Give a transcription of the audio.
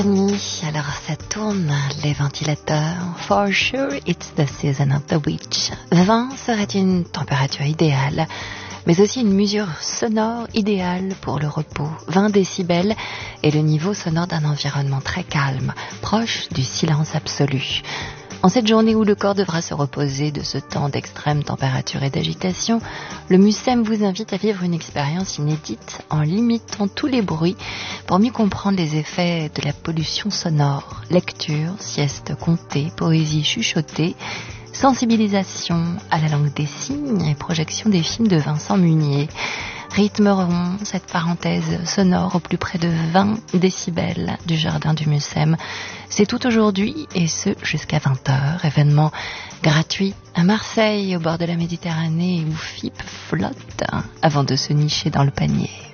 Alors ça tourne, les ventilateurs. For sure it's the season of the witch. 20 serait une température idéale, mais aussi une mesure sonore idéale pour le repos. 20 décibels est le niveau sonore d'un environnement très calme, proche du silence absolu. En cette journée où le corps devra se reposer de ce temps d'extrême température et d'agitation, le Mucem vous invite à vivre une expérience inédite en limitant tous les bruits pour mieux comprendre les effets de la pollution sonore. Lecture, sieste comptée, poésie chuchotée, sensibilisation à la langue des signes et projection des films de Vincent Munier rythmeront cette parenthèse sonore au plus près de 20 décibels du jardin du Mucem. C'est tout aujourd'hui et ce jusqu'à 20h. Événement gratuit à Marseille au bord de la Méditerranée où FIP flotte avant de se nicher dans le panier.